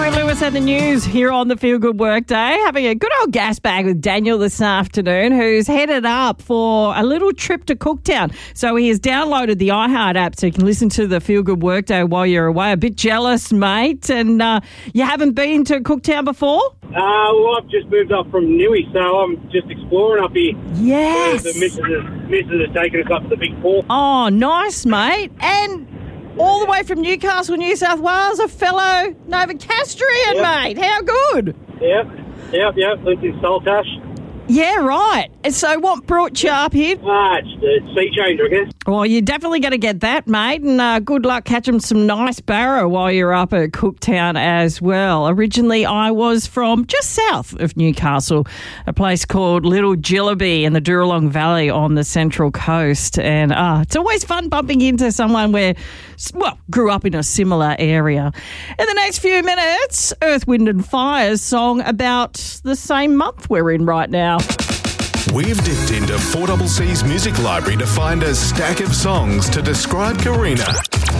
Huey Lewis and the News here on the Feel Good Workday, having a good old gas bag with Daniel this afternoon, who's headed up for a little trip to Cooktown. So he has downloaded the iHeart app so you can listen to the Feel Good Workday while you're away. A bit jealous, mate. And you haven't been to Cooktown before? Well, I've just moved up from Newey, so I'm just exploring up here. Yes. The missus has taken us up to the Big Four. Oh, nice, mate. And all the way from Newcastle, New South Wales, a fellow Novocastrian, mate. How good? Yep. Lived in Saltash. Yeah, right. So what brought you up here? It's the sea change, I guess. Well, you're definitely going to get that, mate, and good luck catching some nice barra while you're up at Cooktown as well. Originally, I was from just south of Newcastle, a place called Little Jillaby in the Dooralong Valley on the Central Coast, and it's always fun bumping into someone grew up in a similar area. In the next few minutes, Earth, Wind and Fire's song about the same month we're in right now. We've dipped into 4CC's music library to find a stack of songs to describe Karina.